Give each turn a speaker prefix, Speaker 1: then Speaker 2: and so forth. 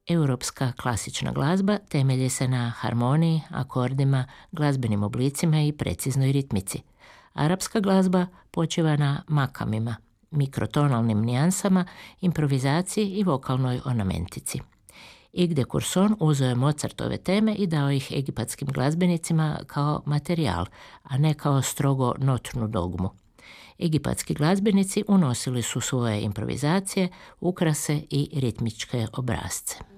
Speaker 1: Europska klasična glazba temelji se na harmoniji, akordima, glazbenim oblicima i preciznoj ritmici. Arapska glazba počiva na makamima, mikrotonalnim nijansama, improvizaciji i vokalnoj ornamentici. Yves de Courson uzeo je Mozartove teme i dao ih egipatskim glazbenicima kao materijal, a ne kao strogo notnu dogmu. Egipatski glazbenici unosili su svoje improvizacije, ukrase i ritmičke obrasce.